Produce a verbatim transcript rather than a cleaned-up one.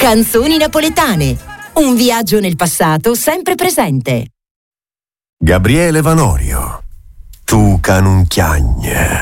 Canzoni napoletane. Un viaggio nel passato sempre presente. Gabriele Vanorio, tu canunchiagne.